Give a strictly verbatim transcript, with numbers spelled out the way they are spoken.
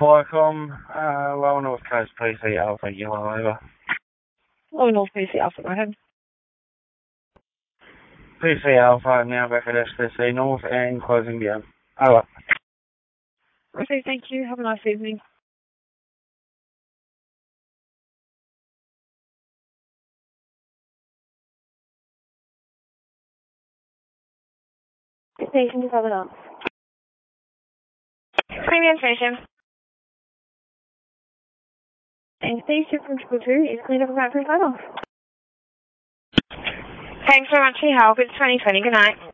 Firecom, uh, Lower North Coast P C Alpha, yellow over. Lower North P C Alpha, go ahead. P C Alpha, now back at S T C North and closing down. Over. Okay, thank you. Have a nice evening. Station covered up. Premium station. And station from Triple Two is cleared up about three five off. Thanks very much for your help. It's twenty twenty. Good night.